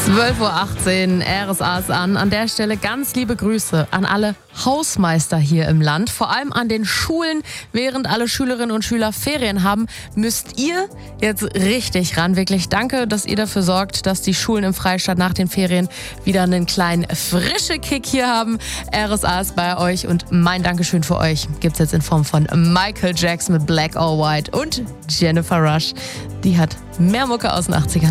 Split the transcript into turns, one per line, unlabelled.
12:18 Uhr, RSA ist an. An der Stelle ganz liebe Grüße an alle Hausmeister hier im Land. Vor allem an den Schulen. Während alle Schülerinnen und Schüler Ferien haben, müsst ihr jetzt richtig ran. Wirklich danke, dass ihr dafür sorgt, dass die Schulen im Freistaat nach den Ferien wieder einen kleinen frische Kick hier haben. RSA ist bei euch und mein Dankeschön für euch gibt's jetzt in Form von Michael Jackson mit Black or White und Jennifer Rush. Die hat mehr Mucke aus den 80ern.